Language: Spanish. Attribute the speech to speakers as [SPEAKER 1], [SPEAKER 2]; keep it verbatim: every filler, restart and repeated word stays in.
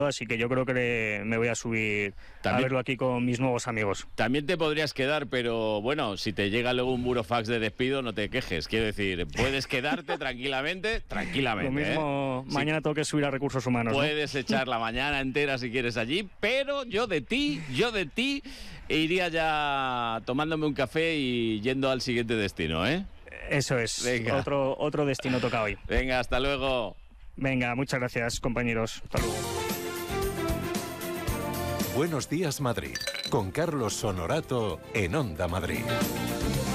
[SPEAKER 1] así que yo creo que me voy a subir
[SPEAKER 2] También,
[SPEAKER 1] a verlo aquí con mis nuevos amigos.
[SPEAKER 2] También te podrías quedar, pero bueno, si te llega luego un burofax de despido, no te quejes. Quiero decir, puedes quedarte tranquilamente, tranquilamente.
[SPEAKER 1] Lo mismo,
[SPEAKER 2] ¿eh?
[SPEAKER 1] mañana
[SPEAKER 2] Sí.
[SPEAKER 1] tengo que subir a recursos humanos.
[SPEAKER 2] Puedes
[SPEAKER 1] ¿no?
[SPEAKER 2] echar la mañana entera si quieres allí, pero yo de ti, yo de ti, iría ya tomándome un café y yendo al siguiente destino, ¿eh?
[SPEAKER 1] Eso es.
[SPEAKER 2] Venga.
[SPEAKER 1] Otro, otro destino toca hoy.
[SPEAKER 2] Venga, hasta luego.
[SPEAKER 1] Venga, muchas gracias, compañeros. Hasta luego.
[SPEAKER 3] Buenos días, Madrid, con Carlos Honorato en Onda Madrid.